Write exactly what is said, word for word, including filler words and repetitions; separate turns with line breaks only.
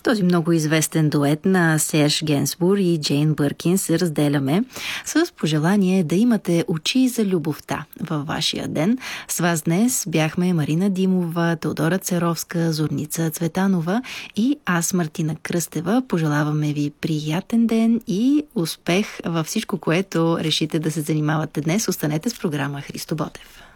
Този много известен дует на Серж Генсбур и Джейн Бъркин се разделяме с пожелание да имате очи за любовта във вашия ден. С вас днес бяхме Марина Димова, Теодора Церовска, Зорница Цветанова и аз, Мартина Кръстева. Пожелаваме ви приятен ден и успех във всичко, което решите да се занимавате днес. Останете с програма Христо Ботев.